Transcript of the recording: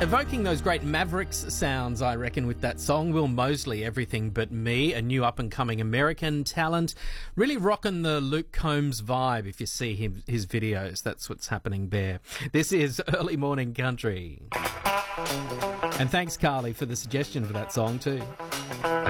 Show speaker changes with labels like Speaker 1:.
Speaker 1: Evoking those great Mavericks sounds, I reckon, with that song. Will Mosley, Everything But Me, a new up-and-coming American talent, really rocking the Luke Combs vibe. If you see his videos, that's what's happening there. This is Early Morning Country. And thanks, Carly, for the suggestion for that song too.